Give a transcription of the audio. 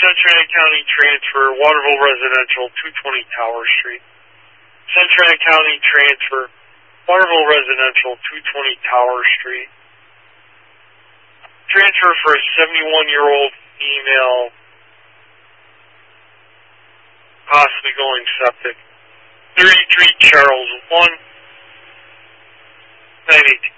Centralia County transfer, Waterville Residential, 220 Tower Street. Centralia County transfer, Waterville Residential, 220 Tower Street. Transfer for a 71-year-old female, possibly going septic. 33 Charles 1, 918.